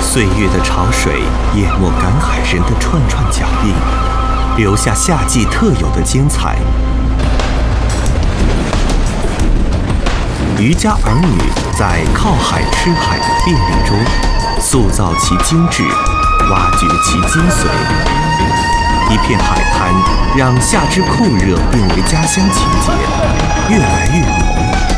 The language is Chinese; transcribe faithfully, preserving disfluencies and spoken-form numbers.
岁月的潮水淹没赶海人的串串脚印，留下夏季特有的精彩。渔家儿女在靠海吃海的便利中，塑造其精致，挖掘其精髓。一片海滩，让夏之酷热变为家乡情节，越来越浓。